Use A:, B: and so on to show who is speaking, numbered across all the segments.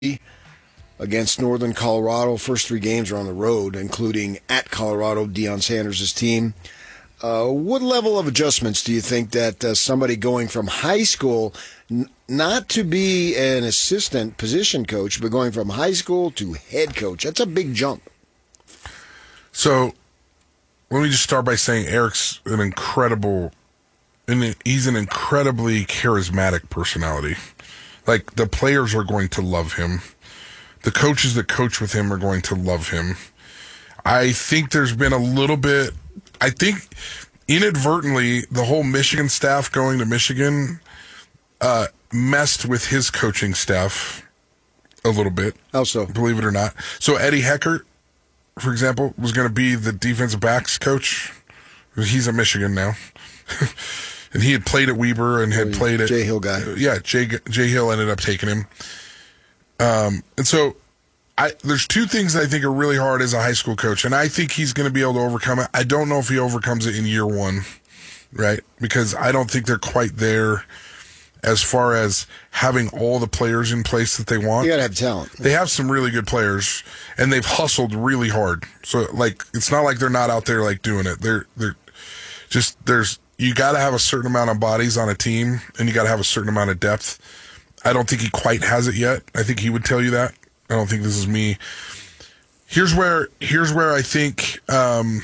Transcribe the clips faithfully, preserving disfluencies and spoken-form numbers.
A: against Northern Colorado. First three games are on the road, including at Colorado, Deion Sanders' team. Uh, what level of adjustments do you think that uh, somebody going from high school, n- not to be an assistant position coach, but going from high school to head coach, that's a big jump.
B: So let me just start by saying Eric's an incredible, and he's an incredibly charismatic personality. Like, the players are going to love him. The coaches that coach with him are going to love him. I think there's been a little bit, I think inadvertently, the whole Michigan staff going to Michigan uh, messed with his coaching staff a little bit.
A: How so?
B: Believe it or not. So Eddie Heckert, for example, was going to be the defensive backs coach. He's at Michigan now. And he had played at Weber and had oh, played at...
A: Jay Hill guy.
B: Yeah, Jay, Jay Hill ended up taking him. Um, and so I, there's two things that I think are really hard as a high school coach, and I think he's going to be able to overcome it. I don't know if he overcomes it in year one, right? Because I don't think they're quite there as far as having all the players in place that they want.
A: You got to have talent.
B: They have some really good players, and they've hustled really hard. So, like, it's not like they're not out there, like, doing it. They're, they're just, there's, you got to have a certain amount of bodies on a team, and you got to have a certain amount of depth. I don't think he quite has it yet. I think he would tell you that. I don't think this is me. Here's where here's where I think um,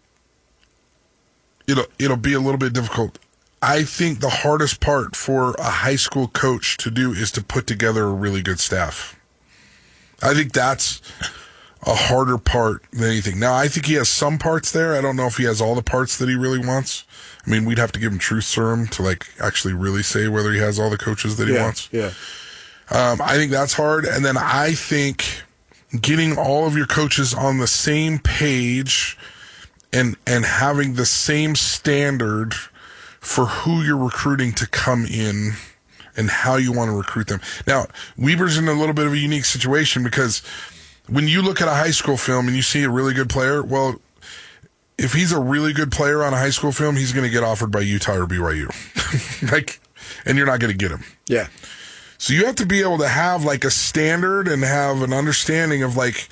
B: it'll it'll be a little bit difficult. I think the hardest part for a high school coach to do is to put together a really good staff. I think that's a harder part than anything. Now, I think he has some parts there. I don't know if he has all the parts that he really wants. I mean, we'd have to give him truth serum to, like, actually really say whether he has all the coaches that he
A: yeah,
B: wants.
A: Yeah.
B: Um, I think that's hard. And then I think getting all of your coaches on the same page and and having the same standard for who you're recruiting to come in and how you want to recruit them. Now, Weber's in a little bit of a unique situation because when you look at a high school film and you see a really good player, well, if he's a really good player on a high school film, he's going to get offered by Utah or B Y U. Like, and you're not going to get him.
A: Yeah.
B: So you have to be able to have, like, a standard and have an understanding of, like,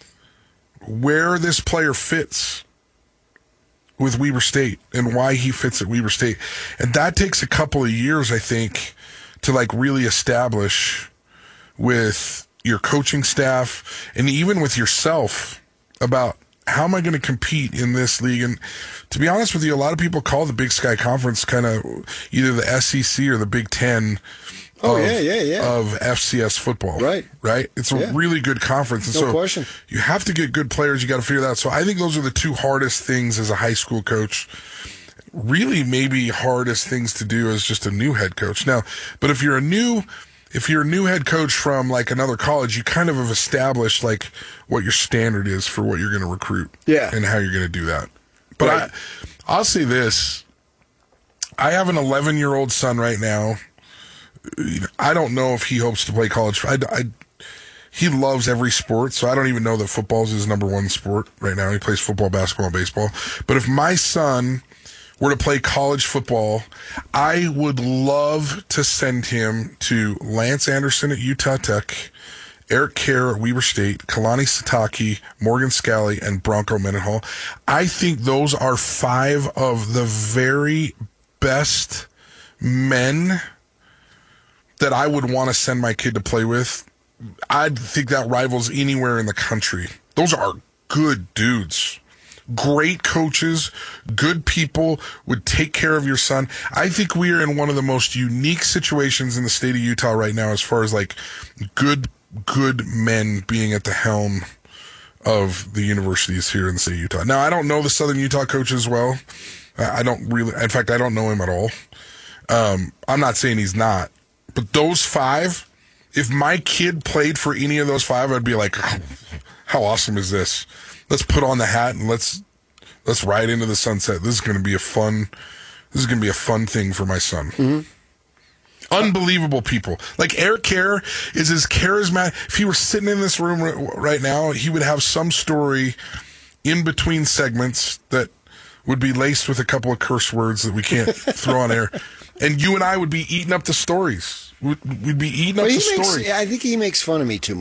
B: where this player fits with Weber State and why he fits at Weber State. And that takes a couple of years, I think, to, like, really establish with your coaching staff and even with yourself about how am I going to compete in this league. And to be honest with you, a lot of people call the Big Sky Conference kind of either the S E C or the Big Ten
A: oh,
B: of,
A: yeah, yeah, yeah.
B: of F C S football.
A: Right.
B: Right? It's a
A: yeah.
B: really good conference. And
A: no
B: so
A: question.
B: You have to get good players. You got to figure that out. So I think those are the two hardest things as a high school coach. Really maybe hardest things to do as just a new head coach. Now, but if you're a new... If you're a new head coach from, like, another college, you kind of have established, like, what your standard is for what you're going to recruit.
A: Yeah.
B: And how you're going to do that. But right. I, I'll say this. I have an eleven-year-old son right now. I don't know if he hopes to play college. I, I, he loves every sport, so I don't even know that football's his number one sport right now. He plays football, basketball, and baseball. But if my son were to play college football, I would love to send him to Lance Anderson at Utah Tech, Eric Kerr at Weber State, Kalani Sitake, Morgan Scalley, and Bronco Mendenhall. I think those are five of the very best men that I would want to send my kid to play with. I think that rivals anywhere in the country. Those are good dudes. Great coaches, good people, would take care of your son. I think we are in one of the most unique situations in the state of Utah right now as far as, like, good, good men being at the helm of the universities here in the state of Utah. Now, I don't know the Southern Utah coach as well. I don't really, in fact, I don't know him at all. Um, I'm not saying he's not. But those five, if my kid played for any of those five, I'd be like, how awesome is this? Let's put on the hat and let's let's ride into the sunset. This is going to be a fun. This is going to be a fun thing for my son.
A: Mm-hmm.
B: Unbelievable people. Like Eric Kerr is as charismatic. If he were sitting in this room right now, he would have some story in between segments that would be laced with a couple of curse words that we can't throw on air. And you and I would be eating up the stories. We'd, we'd be eating up
A: But he
B: the
A: makes,
B: story.
A: I think he makes fun of me too